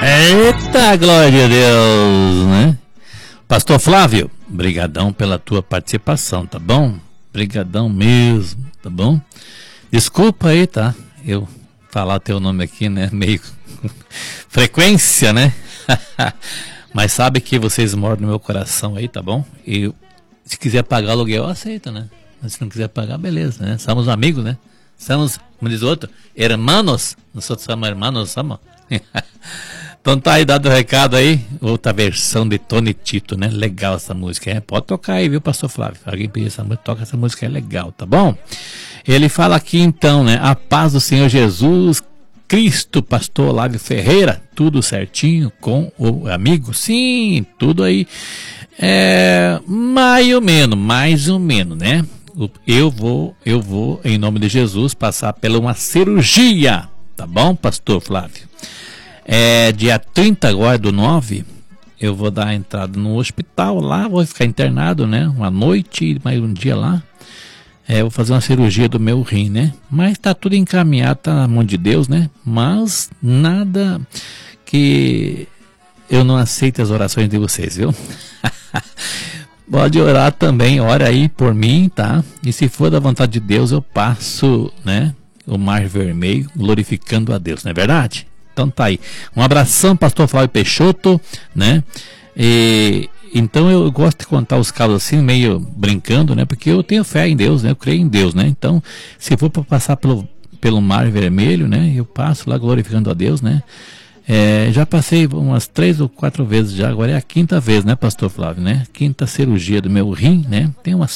Eita, glória a Deus, né? Pastor Flávio, brigadão pela tua participação, tá bom? Brigadão mesmo, tá bom? Desculpa aí, tá? Eu falar teu nome aqui, né? Meio frequência, né? Mas sabe que vocês moram no meu coração aí, tá bom? E se quiser pagar o aluguel, eu aceito, né? Mas se não quiser pagar, beleza, né? Somos amigos, né? Somos, como diz o outro, hermanos. Nós somos hermanos, somos. Então tá aí dado o recado aí. Outra versão de Tony Tito, né? Legal essa música, é? Pode tocar aí, viu, Pastor Flávio? Alguém pedir essa música, toca essa música, é legal, tá bom? Ele fala aqui então, né? A paz do Senhor Jesus Cristo, Pastor Olávio Ferreira, tudo certinho com o amigo? Sim, tudo aí. Mais ou menos, né? Eu vou, em nome de Jesus, passar pela uma cirurgia, tá bom, Pastor Flávio? Dia 30 agora do 9, eu vou dar a entrada no hospital lá, vou ficar internado, né? Uma noite e mais um dia lá. Vou fazer uma cirurgia do meu rim, né? Mas tá tudo encaminhado, tá na mão de Deus, né? Mas nada que eu não aceite as orações de vocês, viu? Pode orar também, ora aí por mim, tá? E se for da vontade de Deus, eu passo, né? O mar vermelho, glorificando a Deus, não é verdade? Então tá aí. Um abração, Pastor Flávio Peixoto, né? Então eu gosto de contar os casos assim, meio brincando, né? Porque eu tenho fé em Deus, né? Eu creio em Deus, né? Então, se for para passar pelo mar vermelho, né? Eu passo lá glorificando a Deus, né? Já passei umas 3 ou 4 vezes já, agora é a 5ª vez, né, Pastor Flávio, né? 5ª cirurgia do meu rim, né? Tem uma